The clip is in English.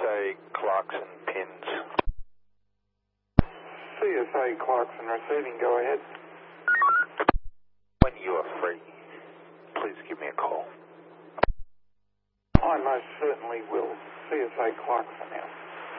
CSA Clarkson pins. CSA Clarkson receiving, go ahead. When you are free, please give me a call. I most certainly will. CSA Clarkson now.